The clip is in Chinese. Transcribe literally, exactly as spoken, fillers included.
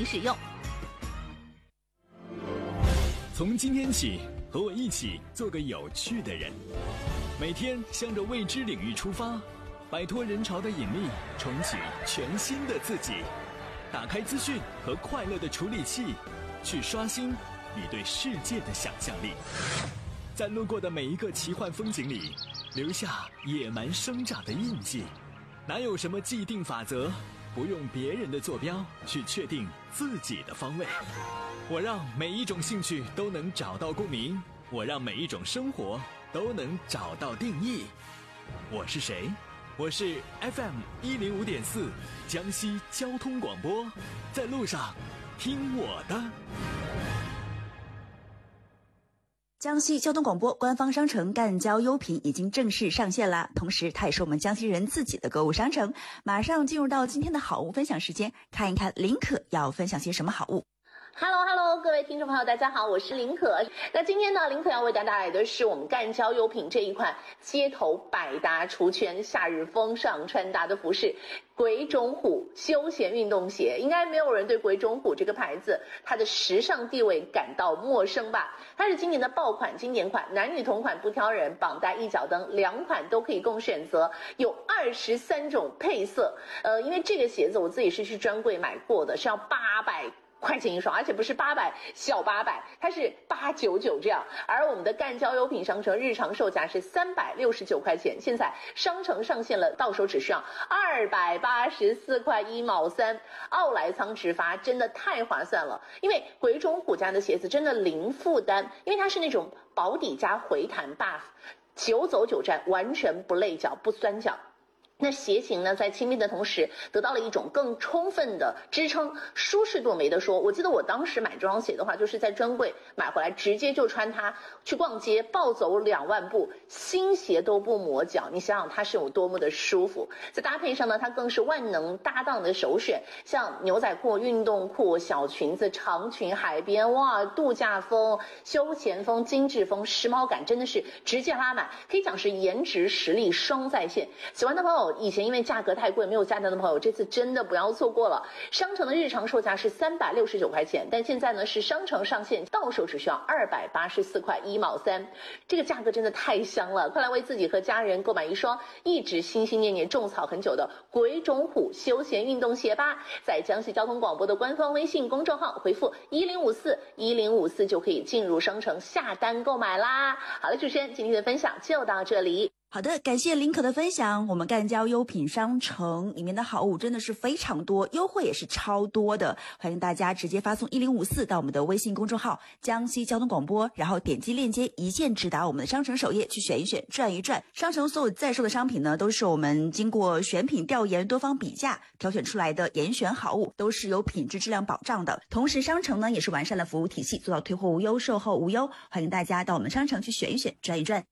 你使用。 从今天起，和我一起做个有趣的人，每天向着未知领域出发，摆脱人潮的引力，重启全新的自己。打开资讯和快乐的处理器，去刷新你对世界的想象力。在路过的每一个奇幻风景里，留下野蛮生长的印记。哪有什么既定法则，不用别人的坐标去确定自己的方位。我让每一种兴趣都能找到共鸣，我让每一种生活都能找到定义。我是谁？我是 F M 一零五点四江西交通广播，在路上听我的。 江西交通广播官方商城赣交优品已经正式上线了，同时它也是我们江西人自己的购物商城。马上进入到今天的好物分享时间，看一看林可要分享些什么好物。 Hello Hello， 各位听众朋友，大家好，我是林可。那今天呢，林可要为大家带来的是我们赣交优品这一款街头百搭出圈、夏日风尚穿搭的服饰——鬼冢虎休闲运动鞋。应该没有人对鬼冢虎这个牌子它的时尚地位感到陌生吧？它是今年的爆款经典款，男女同款不挑人，绑带一脚蹬两款都可以供选择，有二十三种配色。呃，因为这个鞋子我自己是去专柜买过的，是要八百块钱一双，而且不是八百小八百，它是八九九这样。而我们的赣交优品商城日常售价是三百六十九块钱，现在商城上线了，到手只需要二百八十四块一毛三，奥莱仓直发，真的太划算了。因为鬼冢虎家的鞋子真的零负担，因为它是那种薄底加回弹 buff， 久走久站，完全不累脚不酸脚。那鞋型呢，在轻便的同时得到了一种更充分的支撑，舒适度没得说。我记得我当时买这双鞋的话，就是在专柜买回来，直接就穿它去逛街，暴走两万步，新鞋都不磨脚。你想想它是有多么的舒服。在搭配上呢，它更是万能搭档的首选，像牛仔裤、运动裤、小裙子、长裙、海边，哇，度假风、休闲风、精致风，时髦感真的是直接拉满，可以讲是颜值实力双在线。喜欢的朋友，以前因为价格太贵没有下单的朋友，这次真的不要错过了。商城的日常售价是三百六十九块钱，但现在呢是商城上线，到手只需要二百八十四块一毛三，这个价格真的太香了！快来为自己和家人购买一双一直心心念念种草很久的鬼冢虎休闲运动鞋吧！在江西交通广播的官方微信公众号回复一零五四一零五四就可以进入商城下单购买啦。好了，主持人今天的分享就到这里。 好的，感谢林可的分享。我们赣交优品商城里面的好物真的是非常多，优惠也是超多的，欢迎大家直接发送一零五四到我们的微信公众号江西交通广播，然后点击链接一键直达我们的商城首页去选一选转一转。商城所有在售的商品呢，都是我们经过选品调研多方比价挑选出来的严选好物，都是有品质质量保障的。同时商城呢也是完善了服务体系，做到退货无忧售后无忧，欢迎大家到我们商城去选一选转一转。